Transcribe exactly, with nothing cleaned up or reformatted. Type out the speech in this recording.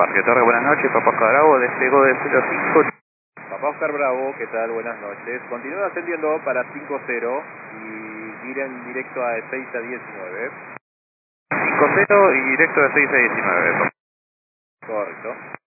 Parque Torre, buenas noches, Papá Oscar Bravo, despegó de cero cinco. Papá Oscar Bravo, ¿qué tal? Buenas noches. Continúa ascendiendo para cinco cero y miren directo a seis a diecinueve. cinco cero y directo de seis a diecinueve. Correcto.